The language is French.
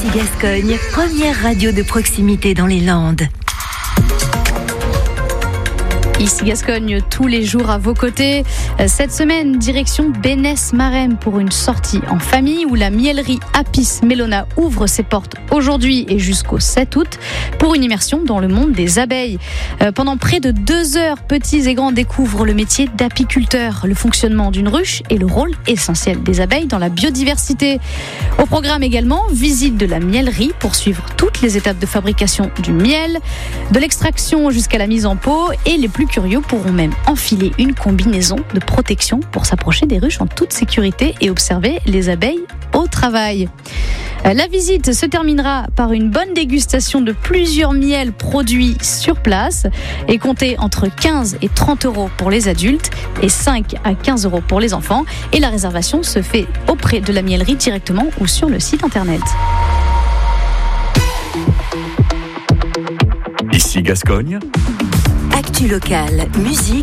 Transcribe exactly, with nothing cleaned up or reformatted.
Ici Gascogne, première radio de proximité dans les Landes. Ici Gascogne, tous les jours à vos côtés. Cette semaine, direction Bénesse-Marem pour une sortie en famille où la mielerie Apis Mellona ouvre ses portes aujourd'hui et jusqu'au sept août pour une immersion dans le monde des abeilles. Pendant près de deux heures, petits et grands découvrent le métier d'apiculteur, le fonctionnement d'une ruche et le rôle essentiel des abeilles dans la biodiversité. Au programme également, visite de la mielerie pour suivre toutes les étapes de fabrication du miel, de l'extraction jusqu'à la mise en pot, et les plus curieux pourront même enfiler une combinaison de protection pour s'approcher des ruches en toute sécurité et observer les abeilles au travail. La visite se terminera par une bonne dégustation de plusieurs miels produits sur place et comptez entre quinze et trente euros pour les adultes et cinq à quinze euros pour les enfants. Et la réservation se fait auprès de la mielerie directement ou sur le site internet. Ici Gascogne. Actu locale, musique.